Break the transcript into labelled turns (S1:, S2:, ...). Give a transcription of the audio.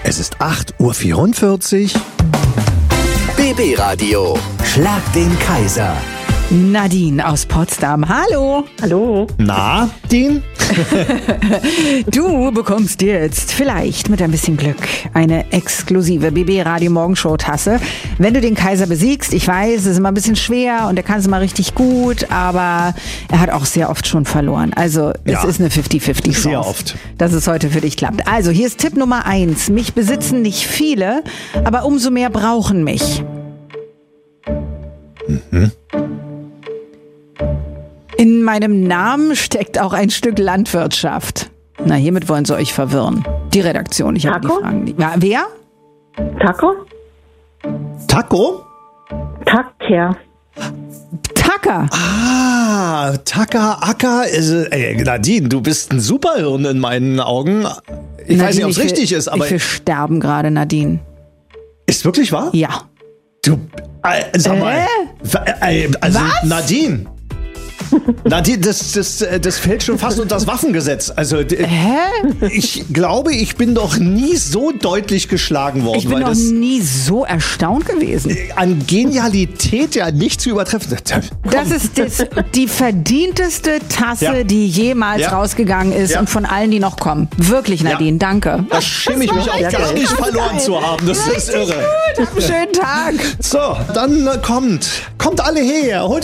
S1: Es ist 8:44 Uhr.
S2: BB Radio. Schlag den Kaiser.
S3: Nadine aus Potsdam. Hallo.
S4: Hallo.
S1: Na, Dean?
S3: Du bekommst jetzt vielleicht mit ein bisschen Glück eine exklusive BB Radio Morgenshow Tasse. Wenn du den Kaiser besiegst, ich weiß, es ist immer ein bisschen schwer und er kann es immer richtig gut, aber er hat auch sehr oft schon verloren. Also es ist eine 50-50 Chance.
S1: Sehr oft.
S3: Dass es heute für dich klappt. Also hier ist Tipp Nummer 1. Mich besitzen nicht viele, aber umso mehr brauchen mich. In meinem Namen steckt auch ein Stück Landwirtschaft. Na, hiermit wollen sie euch verwirren. Die Redaktion, ich habe die
S4: Taco?
S3: Fragen. Ja, wer?
S4: Taco?
S1: Taco?
S4: Tacker.
S3: Tacker.
S1: Tacker, Acker. Nadine, du bist ein Superhirn in meinen Augen. Ich weiß nicht, ob es richtig ist, aber
S3: Ich will sterben gerade, Nadine.
S1: ist wirklich wahr?
S3: Ja.
S1: Du, sag mal. Also,
S3: Was?
S1: Nadine, das fällt schon fast unter das Waffengesetz. Also, ich glaube, ich bin doch nie so deutlich geschlagen worden.
S3: Ich bin
S1: weil
S3: noch
S1: das
S3: nie so erstaunt gewesen.
S1: an Genialität ja nicht zu übertreffen.
S3: Das ist die verdienteste Tasse,
S1: Ja.
S3: die jemals
S1: Ja.
S3: rausgegangen ist
S1: Ja.
S3: und von allen, die noch kommen. Wirklich, Nadine, danke.
S1: Da schäme ich mich auch gar nicht verloren zu haben. Das ist irre.
S3: Hab einen schönen Tag.
S1: So, dann kommt alle her. Holt